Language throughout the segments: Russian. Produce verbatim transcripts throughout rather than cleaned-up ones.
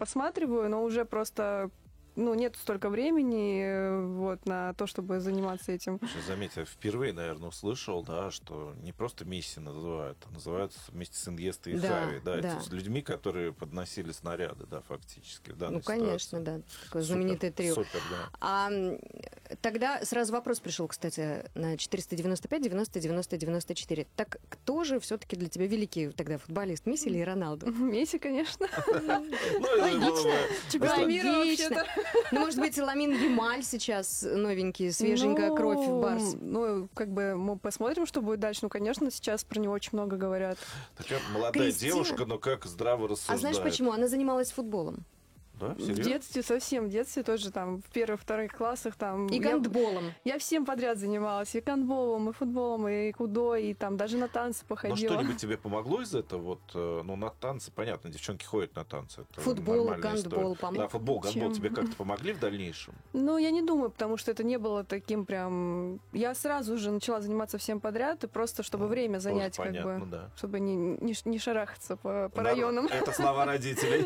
посматриваю, но уже просто... Ну, нет столько времени вот, на то, чтобы заниматься этим. Заметь, я впервые, наверное, услышал, да, что не просто Мисси называют, а называются вместе с Иньестой и Да, Хави. Да, да. это с людьми, которые подносили снаряды, да, фактически. В данной Ну, конечно, ситуации. да. Такое знаменитое Супер, трио. Супер, да. А тогда сразу вопрос пришел, кстати, на четыреста девяносто пять, девяносто, девяносто, девяносто четыре. Так кто же все-таки для тебя великий тогда футболист, Месси или Роналду? Месси, конечно. Логично. Чемпион мира вообще-то. Ну, может быть, Ламин Ямаль сейчас новенький, свеженькая Ну, кровь в Барс. Ну, как бы мы посмотрим, что будет дальше. Ну, конечно, сейчас про него очень много говорят. Такая молодая Кристина. девушка, но как здраво А рассуждает. знаешь почему? Она занималась футболом. Да, В серьезно? детстве, совсем в детстве тоже там в первых, вторых классах там... И я- гандболом. Я всем подряд занималась. И гандболом, и футболом, и кудо, и там даже на танцы Но походила. что-нибудь тебе помогло из этого? Вот, э, ну, на танцы, понятно, девчонки ходят на танцы. Это Футбол, нормальная гандбол история. помог? Да, футбол, гандбол Чем? тебе как-то помогли в дальнейшем? Ну, я не думаю, потому что это не было таким прям... Я сразу же начала заниматься всем подряд, и просто чтобы Ну, время тоже занять, как понятно, бы, да. чтобы не, не, ш- не шарахаться по, по На- районам. Это слова родителей.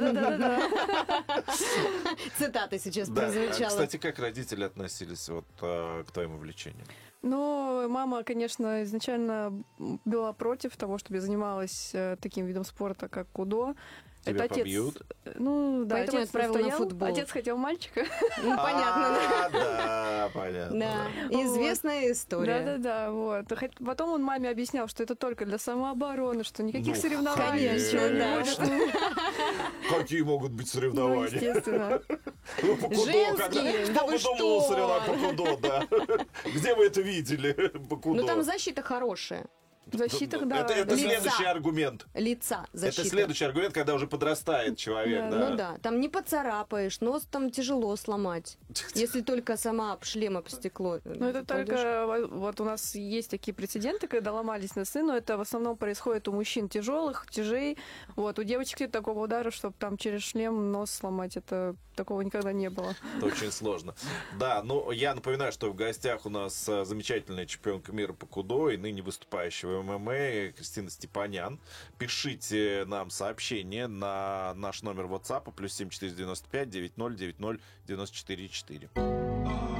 Да-да-да. Цитата сейчас Да. А, прозвучала. кстати, как родители относились вот э, к твоим увлечениям? Ну, мама, конечно, изначально была против того, чтобы я занималась э, таким видом спорта, как кудо. Тебя отец. побьют? Ну, да, Поэтому отец отправила на настоял. футбол. Отец хотел мальчика. Ну, понятно, да. А, да, понятно. Да, Вот. известная история. Да-да-да, вот. Хоть потом он маме объяснял, что это только для самообороны, что никаких Ну, соревнований, конечно, ничего не да. будет. Какие могут быть Ну, соревнования? естественно. Ну, по кудо, Женские? когда- Да Кто вы выдумывал что? соревнования по кудо, да? Где вы это видели? По кудо? Ну, там защита хорошая. В защитах, да. Это, это Лица. следующий аргумент. Лица защита. Это следующий аргумент, когда уже подрастает человек, Да. да? Ну да, там не поцарапаешь, нос там тяжело сломать. Если только сама об шлем, об стекло. Ну, это только во- вот у нас есть такие прецеденты, когда ломались носы, но это в основном происходит у мужчин тяжелых, тяжей. Вот, у девочек нет такого удара, чтобы там через шлем нос сломать. Это такого никогда не было. Это очень сложно. Да, ну я напоминаю, что в гостях у нас а, замечательная чемпионка мира по кудо и ныне выступающая в ММА Кристина Степанян. Пишите нам сообщение на наш номер WhatsApp плюс семь четыреста девяносто пять девяносто ноль девяносто ноль девяносто четыре четыре.